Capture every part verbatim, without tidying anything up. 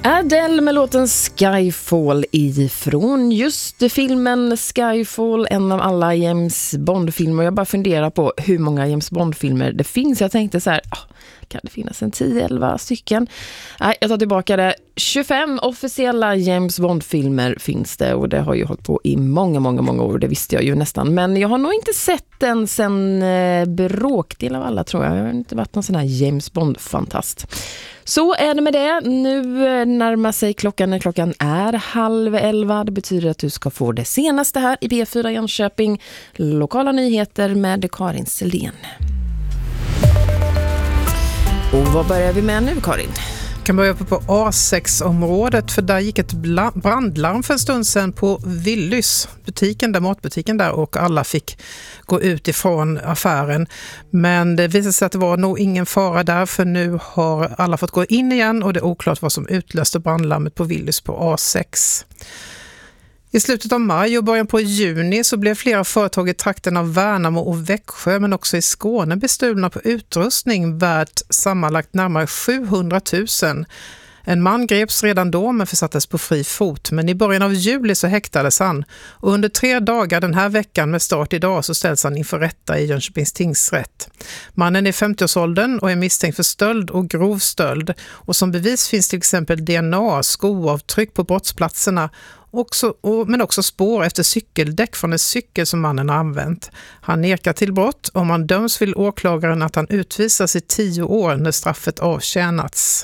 Adele med låten Skyfall ifrån just filmen Skyfall, en av alla James Bond-filmer. Jag bara funderar på hur många James Bond-filmer det finns. Jag tänkte så här, oh, kan det finnas en tio elva stycken? Nej, jag tar tillbaka det. tjugofem officiella James Bond-filmer finns det, och det har ju hållit på i många, många, många år. Det visste jag ju nästan. Men jag har nog inte sett den sen eh, bråkdel av alla, tror jag. Jag har inte varit någon sån här James Bond-fantast. Så är det med det. Nu närmar sig klockan när klockan är halv elva. Det betyder att du ska få det senaste här i B fyra Jönköping. Lokala nyheter med Karin Selén. Och vad börjar vi med nu, Karin? Kan börja på A sex-området, för där gick ett brandlarm för en stund sedan på Willys, butiken där, matbutiken där, och alla fick gå ut ifrån affären. Men det visade sig att det var nog ingen fara där, för nu har alla fått gå in igen och det är oklart vad som utlöste brandlarmet på Willys på A sex. I slutet av maj och början på juni så blev flera företag i trakten av Värnamo och Växjö, men också i Skåne, bestulna på utrustning värt sammanlagt närmare sjuhundratusen. En man greps redan då men försattes på fri fot, men i början av juli så häktades han. Och under tre dagar den här veckan med start idag så ställs han inför rätta i Jönköpings tingsrätt. Mannen är femtioårsåldern och är misstänkt för stöld och grov stöld. Och som bevis finns till exempel D N A, skoavtryck på brottsplatserna, Också, och, men också spår efter cykeldäck från en cykel som mannen har använt. Han nekar till brott. Om han döms vill åklagaren att han utvisas i tio år när straffet avtjänats.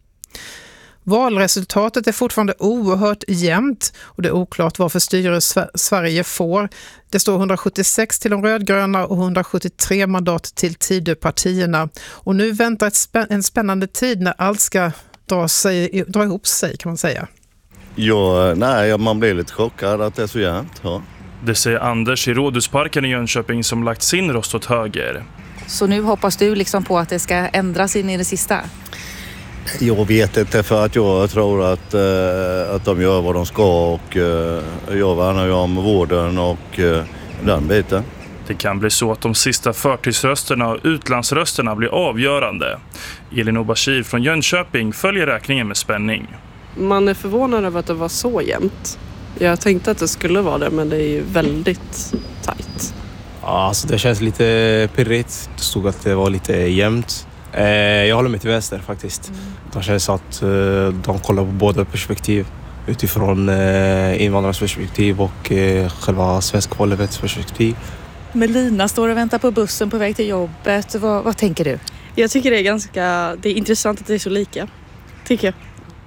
Valresultatet är fortfarande oerhört jämnt och det är oklart varför styre Sverige får. Det står hundrasjuttiosex till de rödgröna och hundrasjuttiotre mandat till Tidöpartierna. Och nu väntar ett spä- en spännande tid när allt ska dra, sig, dra ihop sig, kan man säga. Ja, nej, man blir lite chockad att det är så jämnt. Ja. Det säger Anders i Rådhusparken i Jönköping som lagt sin röst åt höger. Så nu hoppas du liksom på att det ska ändras in i det sista? Jag vet inte, för att jag tror att, eh, att de gör vad de ska, och eh, jag värnar ju om vården och eh, den biten. Det kan bli så att de sista förtidsrösterna och utlandsrösterna blir avgörande. Elin Bashir från Jönköping följer räkningen med spänning. Man är förvånad över att det var så jämnt. Jag tänkte att det skulle vara det, men det är ju väldigt tajt. Ja, alltså det känns lite pirrigt. Det stod att det var lite jämnt. Eh, jag håller mig till vänster faktiskt. Mm. Det känns att eh, de kollar på båda perspektiv. Utifrån eh, invandrarnas perspektiv och eh, själva svenska folkets perspektiv. Melina står och väntar på bussen på väg till jobbet. Vad, vad tänker du? Jag tycker det är ganska det är intressant att det är så lika. Tycker jag.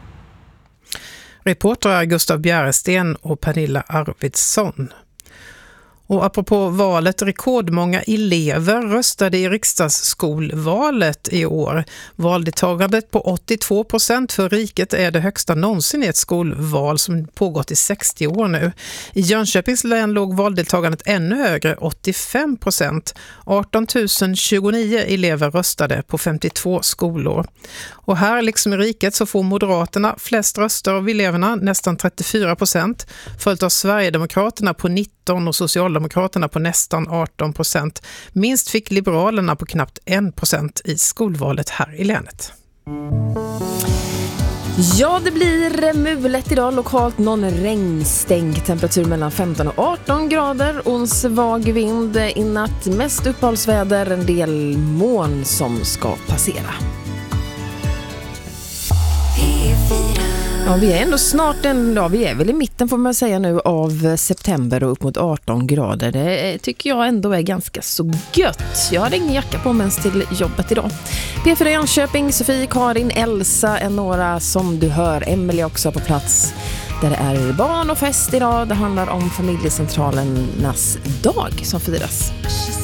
Reportrar Gustav Bjäresten och Pernilla Arvidsson. Och apropå valet, rekordmånga elever röstade i riksdagsskolvalet i år. Valdeltagandet på åttiotvå procent för riket är det högsta någonsin i ett skolval som pågått i sextio år nu. I Jönköpings län låg valdeltagandet ännu högre, åttiofem procent. arton tusen tjugonio elever röstade på femtiotvå skolor. Och här liksom i riket så får Moderaterna flest röster av eleverna, nästan trettiofyra procent, följt av Sverigedemokraterna på nitton och Socialdemokraterna på nästan arton procent. Minst fick Liberalerna på knappt en procent i skolvalet här i länet. Ja, det blir mulet idag. Lokalt någon regnstänk. Temperatur mellan femton och arton grader och en svag vind. I natt mest uppehållsväder, en del moln som ska passera. Ja, vi är ändå snart en dag, vi är väl i mitten får man säga nu av september och upp mot arton grader. Det tycker jag ändå är ganska så gött. Jag hade ingen jacka på mig ens till jobbet idag. B fyra Jönköping, Sofie, Karin, Elsa är några som du hör. Emelie också på plats. Där det är barn och fest idag. Det handlar om familjecentralernas dag som firas.